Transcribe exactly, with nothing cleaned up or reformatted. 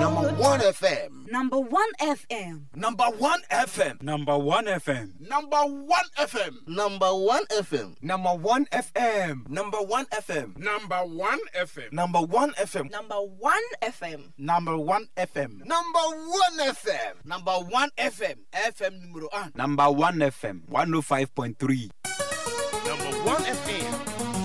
Number one F M. Number one F M. Number one F M. Number one F M. Number one F M. Number one F M. Number one F M. Number one F M. Number one F M. Number one F M. Number one F M. Number one F M. Number one F M. Number one F M. F M numero one. Number one F M. one oh five point three. Number one F M.